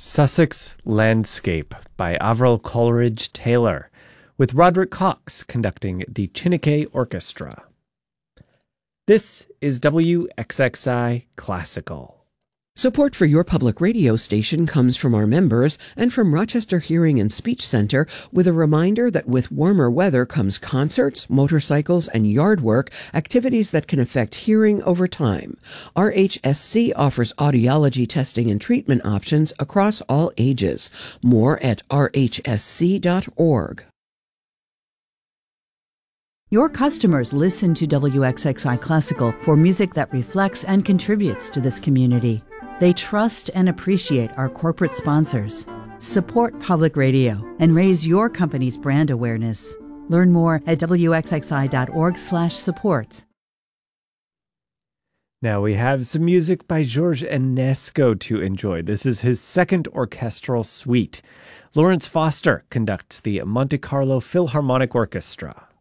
Sussex Landscape by Avril Coleridge Taylor, with Roderick Cox conducting the Chineke Orchestra. This is WXXI Classical. Support for your public radio station comes from our members and from Rochester Hearing and Speech Center, with a reminder that with warmer weather comes concerts, motorcycles, and yard work, activities that can affect hearing over time. RHSC offers audiology testing and treatment options across all ages. More at rhsc.org. Your customers listen to WXXI Classical for music that reflects and contributes to this community. They trust and appreciate our corporate sponsors. Support public radio and raise your company's brand awareness. Learn more at wxxi.org/support. Now we have some music by George Enesco to enjoy. This is his second orchestral suite. Lawrence Foster conducts the Monte Carlo Philharmonic Orchestra.